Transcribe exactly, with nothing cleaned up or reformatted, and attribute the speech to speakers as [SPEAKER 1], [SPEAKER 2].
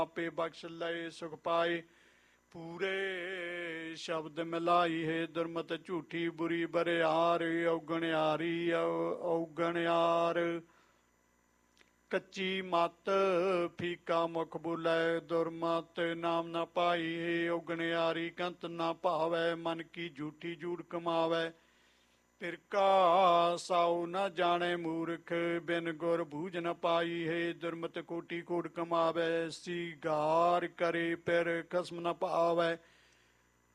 [SPEAKER 1] ਆਪੇ ਬਖਸ਼ ਲਏ ਸੁਖ ਪਾਏ। ਪੂਰੇ ਸ਼ਬਦ ਮਿਲਾਈ ਹੈ ਦੁਰਮਤ ਝੂਠੀ ਬੁਰੀ ਬਰਿਆਰ। ਔਗਣਿਆਰੀ ਔਗਣਿਆਰ ਕੱਚੀ ਮਤ ਫੀਕਾ ਮੁਖ ਬੋਲੇ। ਦੁਰਮਤ ਨਾਮ ਨਾ ਪਾਈ ਹੈ ਔਗਣਿਆਰੀ ਕੰਤ ਨਾ ਭਾਵੈ। ਮਨ ਕੀ ਝੂਠੀ ਝੂਠ ਕਮਾਵੈ। ਫਿਰਕਾ ਸਾਉ ਨਾ ਜਾਣੇ ਮੂਰਖ ਬਿਨ ਗੁਰ ਬੂਝ ਨ ਪਾਈ ਹੈ। ਦੁਰਮਤ ਕੋਟੀ ਕੋਟ ਕਮਾਵੈ। ਸੀਗਾਰ ਕਰੇ ਫਿਰ ਖਸਮ ਨ ਭਾਵੈ।